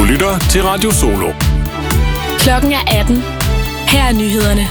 lytter til Radio Solo. Klokken er 18. Her er nyhederne.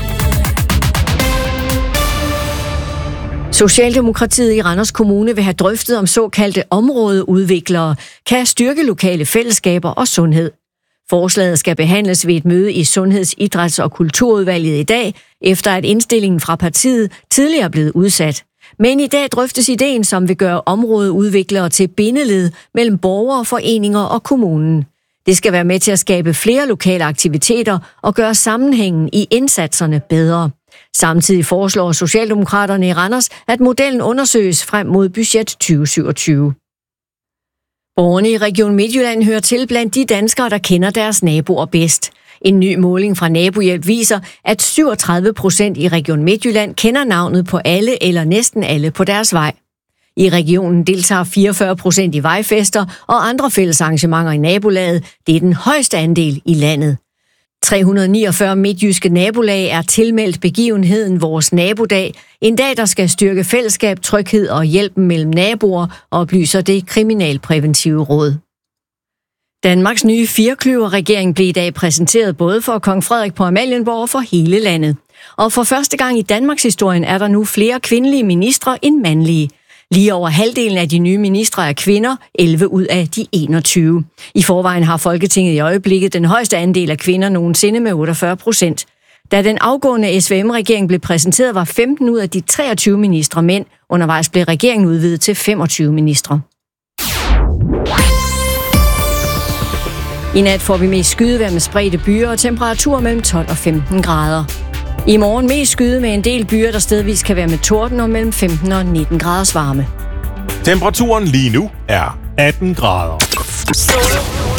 Socialdemokratiet i Randers Kommune vil have drøftet, om såkaldte områdeudviklere kan styrke lokale fællesskaber og sundhed. Forslaget skal behandles ved et møde i Sundheds-, Idræts- og Kulturudvalget i dag, efter at indstillingen fra partiet tidligere er blevet udsat. Men i dag drøftes ideen, som vil gøre områdeudviklere til bindeled mellem borgere, foreninger og kommunen. Det skal være med til at skabe flere lokale aktiviteter og gøre sammenhængen i indsatserne bedre. Samtidig foreslår Socialdemokraterne i Randers, at modellen undersøges frem mod budget 2027. Borgerne i Region Midtjylland hører til blandt de danskere, der kender deres naboer bedst. En ny måling fra Nabohjælp viser, at 37% i Region Midtjylland kender navnet på alle eller næsten alle på deres vej. I regionen deltager 44% i vejfester og andre fællesarrangementer i nabolaget. Det er den højeste andel i landet. 349 midtjyske nabolag er tilmeldt begivenheden Vores Nabodag, en dag, der skal styrke fællesskab, tryghed og hjælpen mellem naboer, oplyser det Kriminalpræventive Råd. Danmarks nye firekløverregering blev i dag præsenteret både for kong Frederik på Amalienborg og for hele landet. Og for første gang i Danmarks historien er der nu flere kvindelige ministre end mandlige. Lige over halvdelen af de nye ministre er kvinder, 11 ud af de 21. I forvejen har Folketinget i øjeblikket den højeste andel af kvinder nogensinde med 48%. Da den afgående SVM-regering blev præsenteret, var 15 ud af de 23 ministre mænd. Undervejs blev regeringen udvidet til 25 ministre. I nat får vi mest skydevejr med spredte byer og temperaturer mellem 12 og 15 grader. I morgen mest skyde med en del byer, der stedvis kan være med torden og mellem 15 og 19 graders varme. Temperaturen lige nu er 18 grader. Solo